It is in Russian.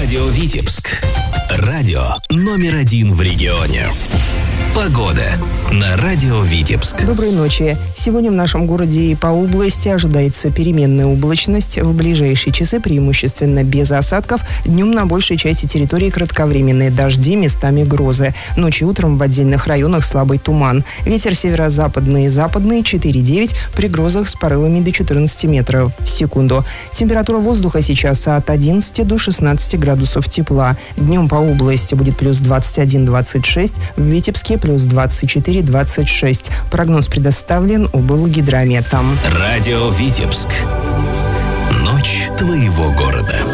Радио Витебск. Радио номер 1 в регионе. Погода на Радио Витебск. Доброй ночи. Сегодня в нашем городе и по области ожидается переменная облачность. В ближайшие часы преимущественно без осадков. Днем на большей части территории кратковременные дожди, местами грозы. Ночью и утром в отдельных районах слабый туман. Ветер северо-западный и западный 4,9, при грозах с порывами до 14 метров в секунду. Температура воздуха сейчас от 11 до 16 градусов тепла. Днем по области будет плюс 21-26, в Витебске плюс 24-26. Прогноз предоставлен облгидрометом. Радио Витебск. Ночь твоего города.